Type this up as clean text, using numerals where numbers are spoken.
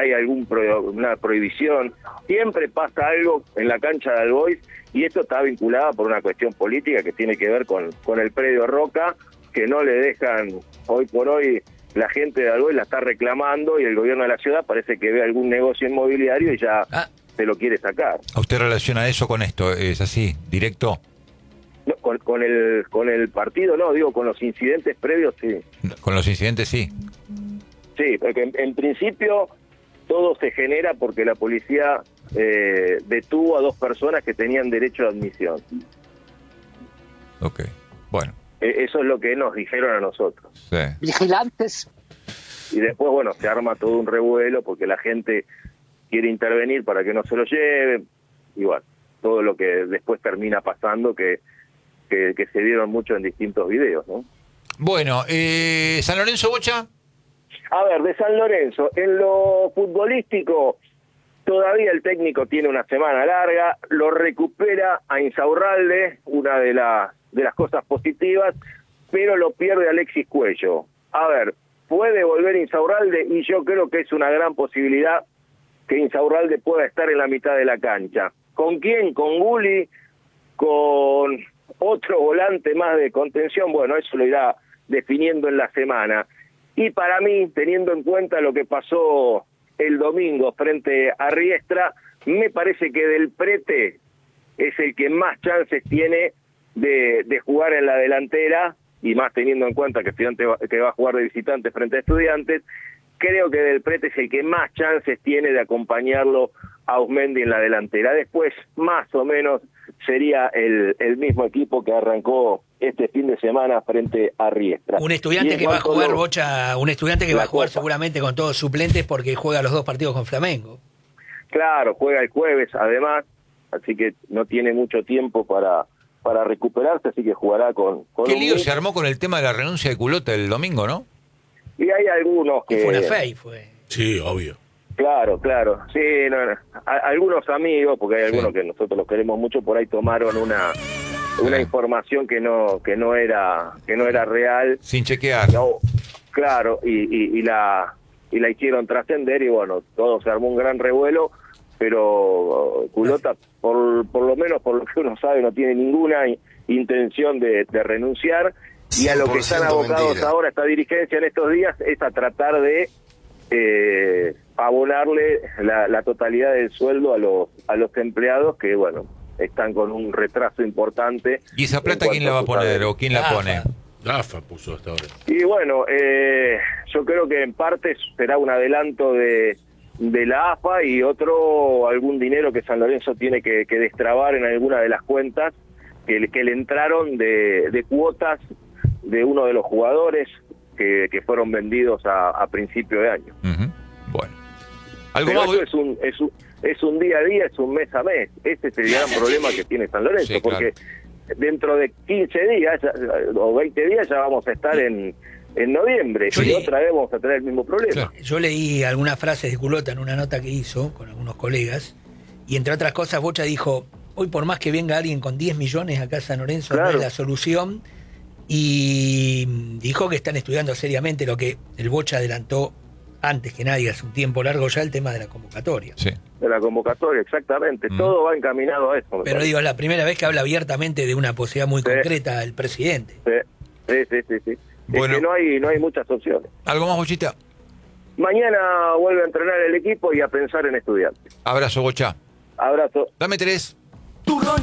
hay una prohibición. Siempre pasa algo en la cancha de Albois y esto está vinculado por una cuestión política que tiene que ver con el predio Roca, que no le dejan, hoy por hoy la gente de Albois la está reclamando y el gobierno de la ciudad parece que ve algún negocio inmobiliario y ya se lo quiere sacar. ¿A usted relaciona eso con esto? ¿Es así, directo? No, con el partido no, digo, con los incidentes previos sí. Con los incidentes sí. Sí, porque en principio todo se genera porque la policía detuvo a 2 personas que tenían derecho de admisión. Ok, bueno. Eso es lo que nos dijeron a nosotros. Sí. Vigilantes. Y después, bueno, se arma todo un revuelo porque la gente quiere intervenir para que no se lo lleven. Y bueno, todo lo que después termina pasando que se vieron mucho en distintos videos, ¿no? Bueno, ¿San Lorenzo, Bocha? A ver, de San Lorenzo, en lo futbolístico, todavía el técnico tiene una semana larga, lo recupera a Insaurralde, una de las cosas positivas, pero lo pierde Alexis Cuello. A ver, puede volver Insaurralde y yo creo que es una gran posibilidad que Insaurralde pueda estar en la mitad de la cancha. ¿Con quién? ¿Con Gulli? ¿Con otro volante más de contención? Bueno, eso lo irá definiendo en la semana. Y para mí, teniendo en cuenta lo que pasó el domingo frente a Riestra, me parece que Del Prete es el que más chances tiene de jugar en la delantera, y más teniendo en cuenta que va a jugar de visitante frente a Estudiantes. Creo que Del Prete es el que más chances tiene de acompañarlo a Auzmendi en la delantera. Después, más o menos, sería el mismo equipo que arrancó este fin de semana frente a Riestra. Un estudiante que va a jugar, Bocha, un estudiante que va a jugar seguramente con todos suplentes porque juega los 2 partidos con Flamengo. Claro, juega el jueves además, así que no tiene mucho tiempo para recuperarse, así que jugará con ¿Qué lío se armó con el tema de la renuncia de Culota el domingo, no? Y hay algunos que... Y fue una fake, fue. Sí, obvio. Claro. Sí, no. Algunos amigos, porque hay algunos que nosotros los queremos mucho, por ahí tomaron una información que no era real. Sin chequear. No, claro, y la hicieron trascender y bueno, todo se armó un gran revuelo, pero Culota, por lo menos por lo que uno sabe, no tiene ninguna intención de renunciar. Y a lo que están abocados mentira. Ahora esta dirigencia en estos días es a tratar de abonarle la totalidad del sueldo a los empleados que, bueno, están con un retraso importante. ¿Y esa plata quién la va a poner o quién la pone? AFA puso hasta ahora. Y bueno, yo creo que en parte será un adelanto de la AFA y algún dinero que San Lorenzo tiene que destrabar en alguna de las cuentas que le entraron de cuotas de uno de los jugadores que fueron vendidos a principio de año. Uh-huh. Bueno. Pero eso es un día a día, es un mes a mes. Ese es el gran problema que tiene San Lorenzo, sí, porque dentro de 15 días o 20 días ya vamos a estar en noviembre y otra vez vamos a tener el mismo problema. Claro. Yo leí algunas frases de Culota en una nota que hizo con algunos colegas y entre otras cosas Bocha dijo, hoy por más que venga alguien con 10 millones acá a San Lorenzo no es la solución, y dijo que están estudiando seriamente lo que el Bocha adelantó antes que nadie, hace un tiempo largo ya, el tema de la convocatoria. Sí. De la convocatoria, exactamente. Todo va encaminado a eso. Pero digo, es la primera vez que habla abiertamente de una posibilidad muy concreta el presidente. Sí. Bueno. Es que no hay muchas opciones. ¿Algo más, Bochita? Mañana vuelve a entrenar el equipo y a pensar en Estudiantes. Abrazo, Bocha. Abrazo. Dame 3.